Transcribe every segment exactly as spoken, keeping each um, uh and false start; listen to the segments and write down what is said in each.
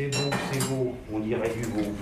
C'est beau, c'est beau, on dirait du beau.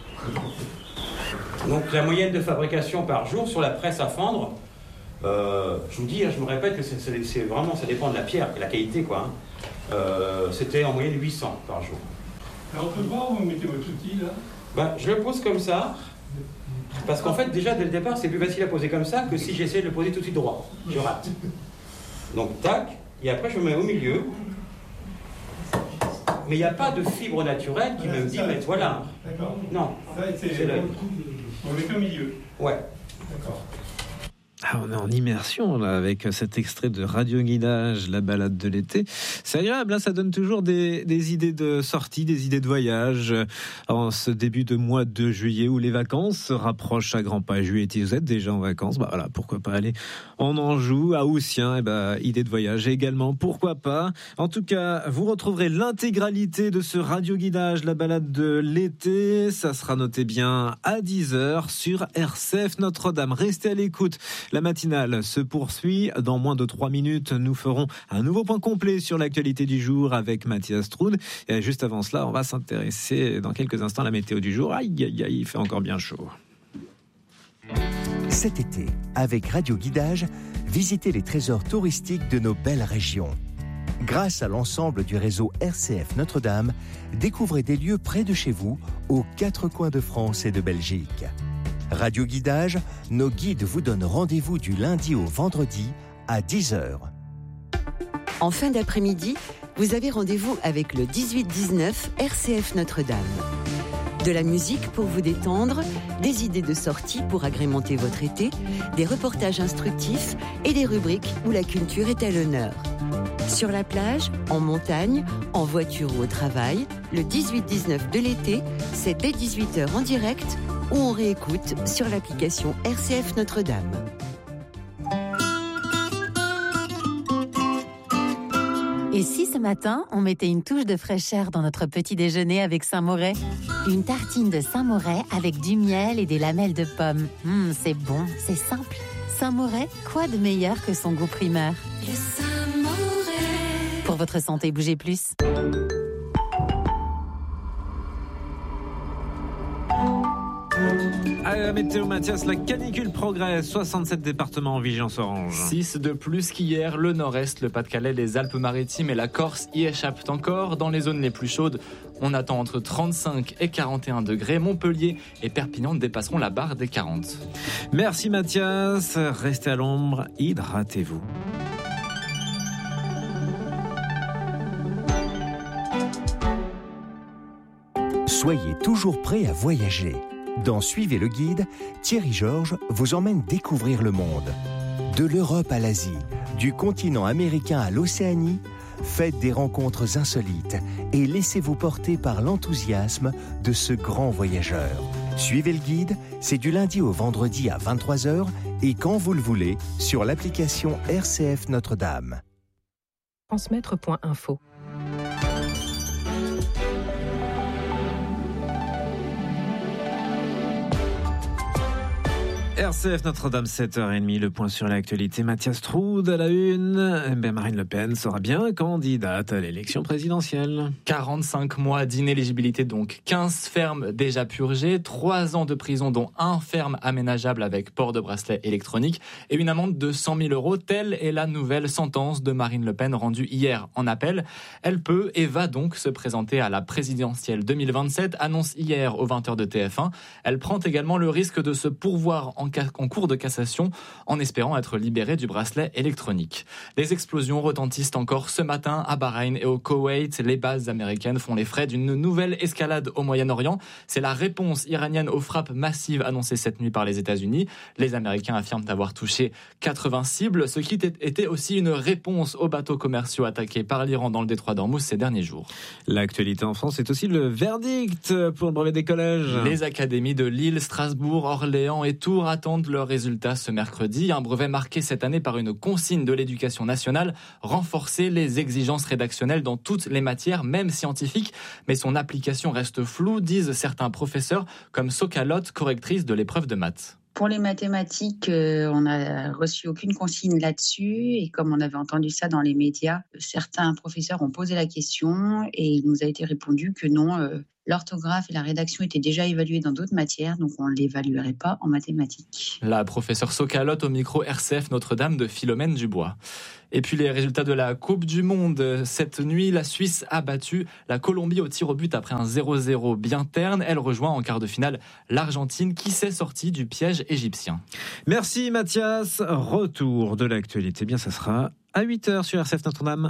Donc la moyenne de fabrication par jour sur la presse à fendre, euh, je vous dis, je me répète que c'est, c'est, c'est vraiment, ça dépend de la pierre, de la qualité quoi. Hein. Euh, c'était en moyenne huit cents par jour. Alors on peut voir où vous mettez votre outil là? Ben, je le pose comme ça, parce qu'en fait déjà dès le départ c'est plus facile à poser comme ça que si j'essaie de le poser tout de suite droit. Je rate. Donc tac, et après je me mets au milieu. Mais il n'y a pas de fibre naturelle qui voilà, me dit, mais voilà. D'accord. Non, ça, c'est, c'est l'œil. On le met au milieu. Ouais. D'accord. Ah, on est en immersion là avec cet extrait de Radio Guidage, la balade de l'été. C'est agréable, hein, ça donne toujours des, des idées de sortie, des idées de voyage en ce début de mois de juillet où les vacances se rapprochent à grands pas. Juillet, si vous êtes déjà en vacances, bah voilà, pourquoi pas aller en Anjou, à Oussien, et bah idée de voyage également, pourquoi pas. En tout cas, vous retrouverez l'intégralité de ce Radio Guidage, la balade de l'été. Ça sera noté bien à dix heures sur R C F Notre-Dame. Restez à l'écoute. La matinale se poursuit. Dans moins de trois minutes, nous ferons un nouveau point complet sur l'actualité du jour avec Mathias Troud. Et juste avant cela, on va s'intéresser dans quelques instants à la météo du jour. Aïe, aïe, aïe, il fait encore bien chaud. Cet été, avec Radio Guidage, visitez les trésors touristiques de nos belles régions. Grâce à l'ensemble du réseau R C F Notre-Dame, découvrez des lieux près de chez vous, aux quatre coins de France et de Belgique. Radio Guidage, nos guides vous donnent rendez-vous du lundi au vendredi à dix heures. En fin d'après-midi, vous avez rendez-vous avec le dix-huit dix-neuf R C F Notre-Dame. De la musique pour vous détendre, des idées de sortie pour agrémenter votre été, des reportages instructifs et des rubriques où la culture est à l'honneur. Sur la plage, en montagne, en voiture ou au travail, le dix-huit dix-neuf de l'été, c'est dès dix-huit heures en direct ou on réécoute sur l'application R C F Notre-Dame. Et si ce matin, on mettait une touche de fraîcheur dans notre petit déjeuner avec Saint-Moret? Une tartine de Saint-Moret avec du miel et des lamelles de pommes. Mmh, c'est bon, c'est simple. Saint-Moret, quoi de meilleur que son goût primaire? Le Saint-Moret. Pour votre santé, bougez plus. À la météo, Mathias, la canicule progresse. soixante-sept départements en vigilance orange. six de plus qu'hier. Le nord-est, le Pas-de-Calais, les Alpes-Maritimes et la Corse y échappent encore. Dans les zones les plus chaudes, on attend entre trente-cinq et quarante et un degrés. Montpellier et Perpignan dépasseront la barre des quarante. Merci Mathias. Restez à l'ombre, hydratez-vous. Soyez toujours prêts à voyager. Dans Suivez le guide, Thierry Georges vous emmène découvrir le monde. De l'Europe à l'Asie, du continent américain à l'Océanie, faites des rencontres insolites et laissez-vous porter par l'enthousiasme de ce grand voyageur. Suivez le guide, c'est du lundi au vendredi à vingt-trois heures et quand vous le voulez sur l'application R C F Notre-Dame. Transmettre point info. R C F Notre-Dame, sept heures trente, le point sur l'actualité. Mathias Troud à la une. Ben Marine Le Pen sera bien candidate à l'élection présidentielle. quarante-cinq mois d'inéligibilité donc, quinze fermes déjà purgées, trois ans de prison dont un ferme aménageable avec port de bracelet électronique et une amende de cent mille euros. Telle est la nouvelle sentence de Marine Le Pen rendue hier en appel. Elle peut et va donc se présenter à la présidentielle deux mille vingt-sept, annonce hier aux vingt heures de T F un. Elle prend également le risque de se pourvoir en en cours de cassation en espérant être libérée du bracelet électronique. Les explosions retentissent encore ce matin à Bahreïn et au Koweït. Les bases américaines font les frais d'une nouvelle escalade au Moyen-Orient. C'est la réponse iranienne aux frappes massives annoncées cette nuit par les États-Unis. Les Américains affirment avoir touché quatre-vingts cibles, ce qui était aussi une réponse aux bateaux commerciaux attaqués par l'Iran dans le détroit d'Ormuz ces derniers jours. L'actualité en France, c'est aussi le verdict pour le brevet des collèges. Les académies de Lille, Strasbourg, Orléans et Tours attendent leurs résultats ce mercredi. Un brevet marqué cette année par une consigne de l'éducation nationale, renforcer les exigences rédactionnelles dans toutes les matières, même scientifiques. Mais son application reste floue, disent certains professeurs, comme Sokalotte, correctrice de l'épreuve de maths. Pour les mathématiques, euh, on n'a reçu aucune consigne là-dessus. Et comme on avait entendu ça dans les médias, certains professeurs ont posé la question et il nous a été répondu que non, euh, l'orthographe et la rédaction étaient déjà évaluées dans d'autres matières, donc on ne l'évaluerait pas en mathématiques. La professeure Socalotte au micro R C F Notre-Dame de Philomène Dubois. Et puis les résultats de la Coupe du Monde. Cette nuit, la Suisse a battu la Colombie au tir au but après un zéro zéro bien terne. Elle rejoint en quart de finale l'Argentine qui s'est sortie du piège égyptien. Merci Mathias. Retour de l'actualité. Eh bien, ça sera à huit heures sur R C F Notre-Dame.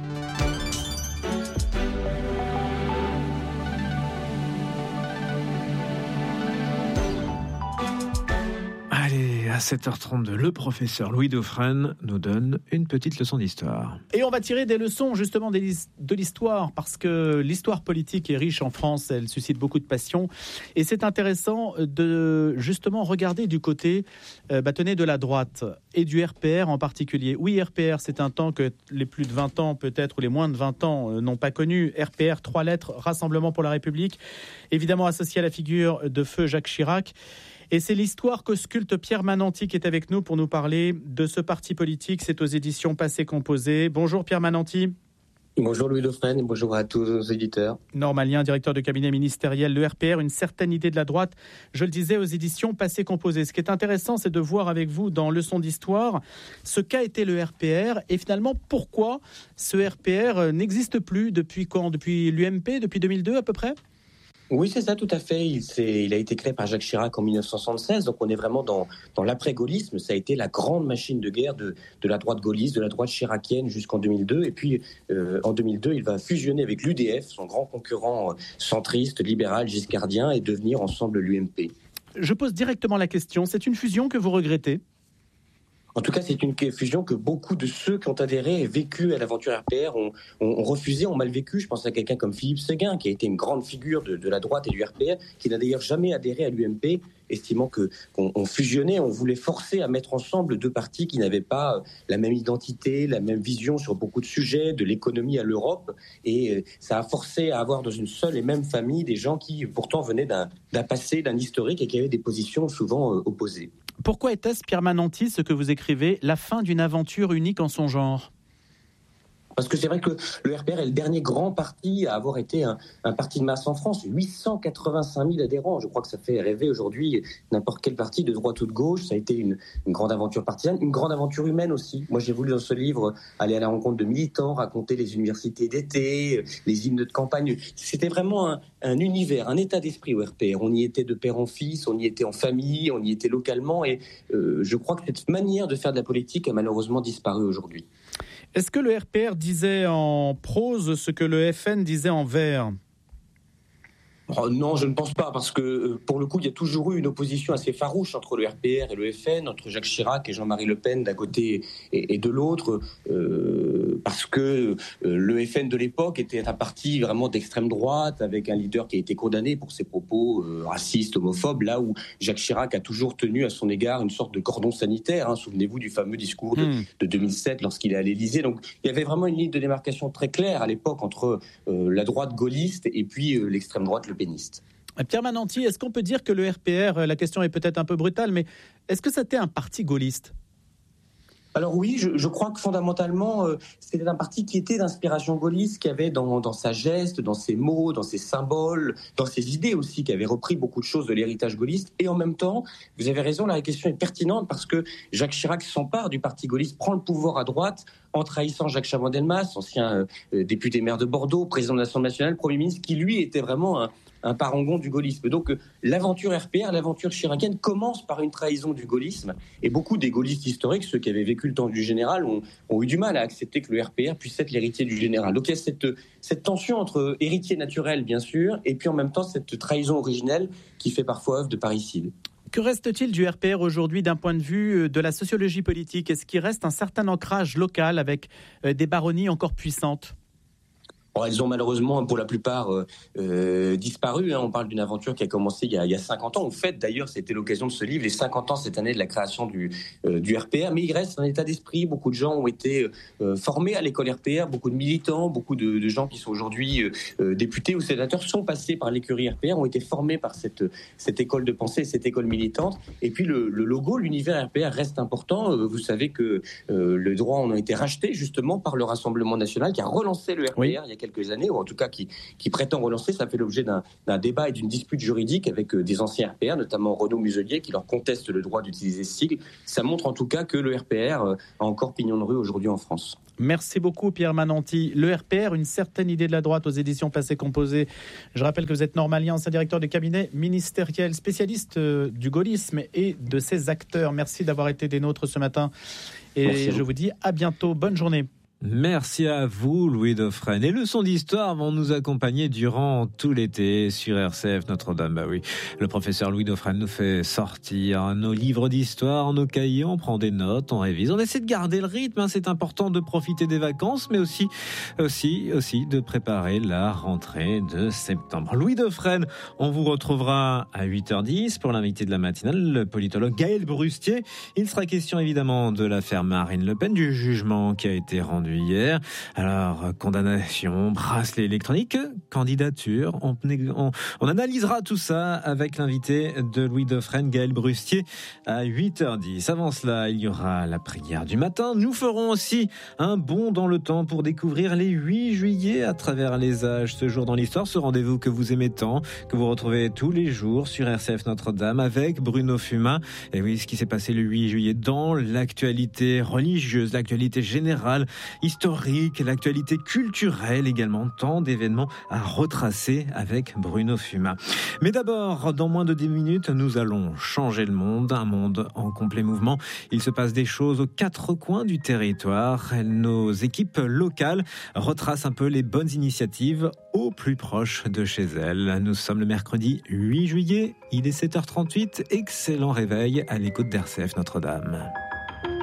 À sept heures trente-deux, le professeur Louis Dauphren nous donne une petite leçon d'histoire. Et on va tirer des leçons justement de l'histoire, parce que l'histoire politique est riche en France, elle suscite beaucoup de passion. Et c'est intéressant de justement regarder du côté, euh, bah, tenez, de la droite et du R P R en particulier. Oui, R P R, c'est un temps que les plus de vingt ans peut-être, ou les moins de vingt ans euh, n'ont pas connu. R P R, trois lettres, Rassemblement pour la République, évidemment associé à la figure de feu Jacques Chirac. Et c'est l'histoire qu'ausculte Pierre Mananti qui est avec nous pour nous parler de ce parti politique. C'est aux éditions Passé Composé. Bonjour Pierre Mananti. Bonjour Louis Dauphren et bonjour à tous nos éditeurs. Normalien, directeur de cabinet ministériel, le R P R, une certaine idée de la droite, je le disais, aux éditions Passé Composé. Ce qui est intéressant, c'est de voir avec vous dans Leçon d'histoire ce qu'a été le R P R et finalement pourquoi ce R P R n'existe plus depuis quand ? Depuis l'U M P, depuis deux mille deux à peu près ? Oui, c'est ça, tout à fait. Il, il a été créé par Jacques Chirac en dix-neuf cent soixante-seize, donc on est vraiment dans, dans l'après-gaullisme. Ça a été la grande machine de guerre de, de la droite gaulliste, de la droite chiracienne jusqu'en deux mille deux. Et puis, euh, en deux mille deux, il va fusionner avec l'U D F, son grand concurrent centriste, libéral, giscardien, et devenir ensemble l'U M P. Je pose directement la question. C'est une fusion que vous regrettez ? En tout cas, c'est une fusion que beaucoup de ceux qui ont adhéré et vécu à l'aventure R P R ont, ont, ont refusé, ont mal vécu. Je pense à quelqu'un comme Philippe Séguin, qui a été une grande figure de, de la droite et du R P R, qui n'a d'ailleurs jamais adhéré à l'U M P, estimant que, qu'on on fusionnait, on voulait forcer à mettre ensemble deux partis qui n'avaient pas la même identité, la même vision sur beaucoup de sujets, de l'économie à l'Europe. Et ça a forcé à avoir dans une seule et même famille des gens qui pourtant venaient d'un, d'un passé, d'un historique et qui avaient des positions souvent euh, opposées. Pourquoi était-ce, Pierre Mananti, ce que vous écrivez, la fin d'une aventure unique en son genre ? Parce que c'est vrai que le R P R est le dernier grand parti à avoir été un, un parti de masse en France. huit cent quatre-vingt-cinq mille adhérents. Je crois que ça fait rêver aujourd'hui n'importe quel parti de droite ou de gauche. Ça a été une, une grande aventure partisane, une grande aventure humaine aussi. Moi, j'ai voulu dans ce livre aller à la rencontre de militants, raconter les universités d'été, les hymnes de campagne. C'était vraiment un, un univers, un état d'esprit au R P R. On y était de père en fils, on y était en famille, on y était localement. Et euh, je crois que cette manière de faire de la politique a malheureusement disparu aujourd'hui. Est-ce que le R P R disait en prose ce que le F N disait en vers ? Oh non, je ne pense pas, parce que pour le coup, il y a toujours eu une opposition assez farouche entre le R P R et le F N, entre Jacques Chirac et Jean-Marie Le Pen d'un côté et, et de l'autre, euh, parce que euh, le F N de l'époque était un parti vraiment d'extrême droite, avec un leader qui a été condamné pour ses propos euh, racistes, homophobes, là où Jacques Chirac a toujours tenu à son égard une sorte de cordon sanitaire. Hein, souvenez-vous du fameux discours de, mmh. de deux mille sept lorsqu'il est à l'Élysée. Donc il y avait vraiment une ligne de démarcation très claire à l'époque entre euh, la droite gaulliste et puis euh, l'extrême droite le péniste. Pierre Mananti, est-ce qu'on peut dire que le R P R, la question est peut-être un peu brutale, mais est-ce que c'était un parti gaulliste ? Alors oui, je, je crois que fondamentalement, euh, c'était un parti qui était d'inspiration gaulliste, qui avait dans, dans sa geste, dans ses mots, dans ses symboles, dans ses idées aussi, qui avait repris beaucoup de choses de l'héritage gaulliste. Et en même temps, vous avez raison, la question est pertinente parce que Jacques Chirac s'empare du parti gaulliste, prend le pouvoir à droite en trahissant Jacques Chaban-Delmas, ancien euh, député maire de Bordeaux, président de l'Assemblée nationale, Premier ministre, qui lui était vraiment un un parangon du gaullisme. Donc euh, l'aventure R P R, l'aventure chiracienne commence par une trahison du gaullisme. Et beaucoup des gaullistes historiques, ceux qui avaient vécu le temps du général, ont, ont eu du mal à accepter que le R P R puisse être l'héritier du général. Donc il y a cette, cette tension entre héritier naturel, bien sûr, et puis en même temps cette trahison originelle qui fait parfois œuvre de parricide. Que reste-t-il du R P R aujourd'hui d'un point de vue de la sociologie politique ? Est-ce qu'il reste un certain ancrage local avec des baronnies encore puissantes ? Bon, elles ont malheureusement, pour la plupart, euh, euh, disparu. Hein. On parle d'une aventure qui a commencé il y a, il y a cinquante ans. Au fait, d'ailleurs, c'était l'occasion de ce livre, les cinquante ans cette année de la création du, euh, du R P R. Mais il reste un état d'esprit. Beaucoup de gens ont été euh, formés à l'école R P R. Beaucoup de militants, beaucoup de, de gens qui sont aujourd'hui euh, députés ou sénateurs sont passés par l'écurie R P R, ont été formés par cette, cette école de pensée, cette école militante. Et puis le, le logo, l'univers R P R reste important. Euh, vous savez que euh, les droits ont été rachetés justement par le Rassemblement national qui a relancé le R P R oui. il y a quelques années, ou en tout cas qui, qui prétend relancer. Ça fait l'objet d'un, d'un débat et d'une dispute juridique avec des anciens R P R, notamment Renaud Muselier, qui leur conteste le droit d'utiliser ce sigle. Ça montre en tout cas que le R P R a encore pignon de rue aujourd'hui en France. Merci beaucoup Pierre Mananti. Le R P R, une certaine idée de la droite aux éditions Passé Composé. Je rappelle que vous êtes normalien, ancien directeur de cabinet ministériel, spécialiste du gaullisme et de ses acteurs. Merci d'avoir été des nôtres ce matin. Et Merci je vous dis à bientôt. Bonne journée. Merci à vous, Louis Dauphren. Les leçons d'histoire vont nous accompagner durant tout l'été sur R C F Notre-Dame. Bah oui, le professeur Louis Dauphren nous fait sortir nos livres d'histoire, nos cahiers, on prend des notes, on révise. On essaie de garder le rythme, hein. C'est important de profiter des vacances, mais aussi, aussi, aussi de préparer la rentrée de septembre. Louis Dauphren, on vous retrouvera à huit heures dix pour l'invité de la matinale, le politologue Gaël Brustier. Il sera question évidemment de l'affaire Marine Le Pen, du jugement qui a été rendu hier. Alors, condamnation, bracelet électronique, candidature. On, on, on analysera tout ça avec l'invité de Louis Dauphren, Gaël Brustier, à huit heures dix. Avant cela, il y aura la prière du matin. Nous ferons aussi un bond dans le temps pour découvrir les huit juillet à travers les âges. Ce jour dans l'histoire, ce rendez-vous que vous aimez tant, que vous retrouvez tous les jours sur R C F Notre-Dame avec Bruno Fumin. Et oui, ce qui s'est passé le huit juillet dans l'actualité religieuse, l'actualité générale, historique, l'actualité culturelle également, tant d'événements à retracer avec Bruno Fumin. Mais d'abord, dans moins de dix minutes, nous allons changer le monde, un monde en complet mouvement. Il se passe des choses aux quatre coins du territoire. Nos équipes locales retracent un peu les bonnes initiatives au plus proche de chez elles. Nous sommes le mercredi huit juillet, il est sept heures trente-huit. Excellent réveil à l'écoute d'R C F Notre-Dame.